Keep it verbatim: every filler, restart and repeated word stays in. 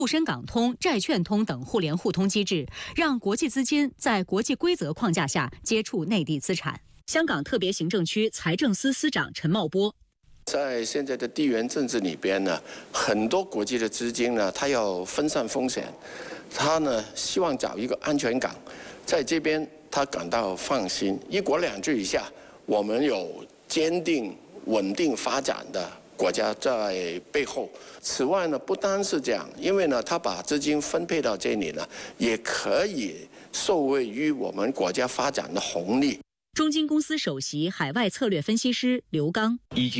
沪深港通、债券通等互联互通机制，让国际资金在国际规则框架下接触内地资产。香港特别行政区财政司司长陈茂波。 在现在的地缘政治里边呢，很多国际的资金呢，它要分散风险，它呢希望找一个安全港，在这边他感到放心。一国两制以下，我们有坚定稳定发展的国家在背后。此外呢，不单是这样，因为呢，他把资金分配到这里呢，也可以受惠于我们国家发展的红利。 中金公司首席海外策略分析师刘刚， 依据